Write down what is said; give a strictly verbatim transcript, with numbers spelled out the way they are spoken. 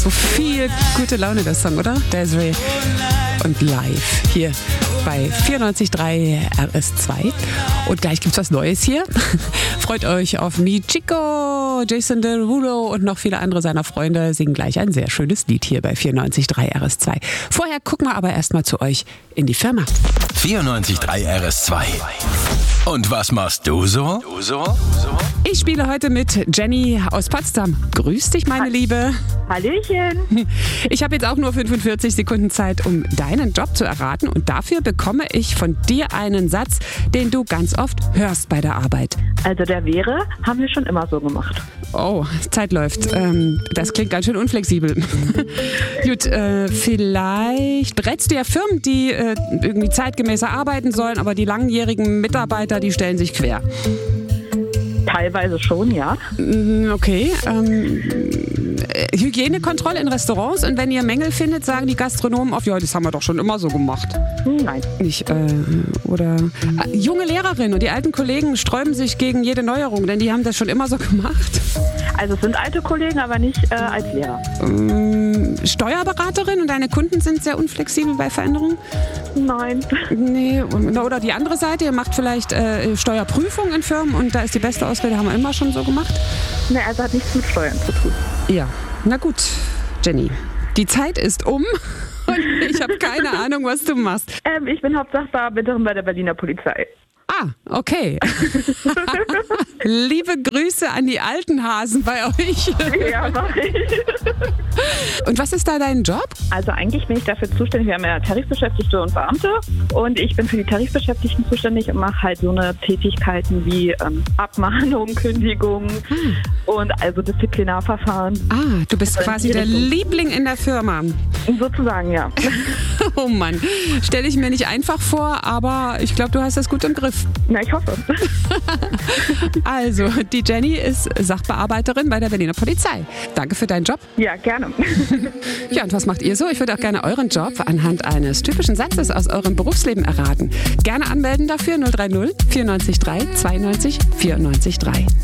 So viel gute Laune, der Song, oder? Desiree und Live hier bei vierundneunzig Komma drei R S zwei. Und gleich gibt's was Neues hier. Freut euch auf Mi Chico, Jason Derulo und noch viele andere seiner Freunde singen gleich ein sehr schönes Lied hier bei vierundneunzig Komma drei R S zwei. Vorher gucken wir aber erstmal zu euch in die Firma. vierundneunzig Komma drei R S zwei. Und was machst du so? Du so? Ich spiele heute mit Jenny aus Potsdam. Grüß dich, meine Liebe. Hallöchen. Ich habe jetzt auch nur fünfundvierzig Sekunden Zeit, um deinen Job zu erraten. Und dafür bekomme ich von dir einen Satz, den du ganz oft hörst bei der Arbeit. Also der wäre, haben wir schon immer so gemacht. Oh, Zeit läuft. Ähm, das klingt ganz schön unflexibel. Gut, äh, vielleicht berätst du ja Firmen, die äh, irgendwie zeitgemäßer arbeiten sollen, aber die langjährigen Mitarbeiter, die stellen sich quer. Teilweise schon, ja. Okay. Ähm, Hygienekontrolle in Restaurants und wenn ihr Mängel findet, sagen die Gastronomen oft, ja, das haben wir doch schon immer so gemacht. Nein. Nicht, äh, oder äh, junge Lehrerinnen und die alten Kollegen sträuben sich gegen jede Neuerung, denn die haben das schon immer so gemacht. Also es sind alte Kollegen, aber nicht äh, als Lehrer. Ähm, Steuerberaterin und deine Kunden sind sehr unflexibel bei Veränderungen? Nein. Nee, oder die andere Seite, ihr macht vielleicht äh, Steuerprüfung in Firmen und da ist die beste Ausrede, haben wir immer schon so gemacht? Nee, also hat nichts mit Steuern zu tun. Ja, na gut, Jenny, die Zeit ist um und ich habe keine Ahnung, was du machst. Ähm, ich bin Hauptsachbearbeiterin bei der Berliner Polizei. Ah, okay. Liebe Grüße an die alten Hasen bei euch. Ja, mach ich. Und was ist da dein Job? Also eigentlich bin ich dafür zuständig, wir haben ja Tarifbeschäftigte und Beamte und ich bin für die Tarifbeschäftigten zuständig und mache halt so eine Tätigkeiten wie ähm, Abmahnung, Kündigung hm. und also Disziplinarverfahren. Ah, du bist quasi der Liebling in der Firma. Sozusagen, ja. Oh Mann, stelle ich mir nicht einfach vor, aber ich glaube, du hast das gut im Griff. Na, ich hoffe. Also, die Jenny ist Sachbearbeiterin bei der Berliner Polizei. Danke für deinen Job. Ja, gerne. Ja, und was macht ihr so? Ich würde auch gerne euren Job anhand eines typischen Satzes aus eurem Berufsleben erraten. Gerne anmelden dafür null drei null vierundneunzig Komma drei zweiundneunzig vierundneunzig Komma drei.